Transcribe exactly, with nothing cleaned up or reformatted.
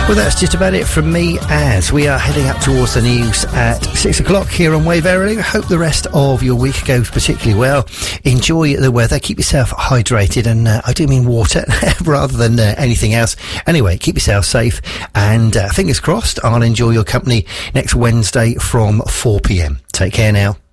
Well, that's just about it from me as we are heading up towards the news at six o'clock here on Wave Airily. Hope the rest of your week goes particularly well. Enjoy the weather. Keep yourself hydrated, and uh, I do mean water rather than uh, anything else. Anyway, keep yourself safe, and uh, fingers crossed I'll enjoy your company next Wednesday from four p m. Take care now.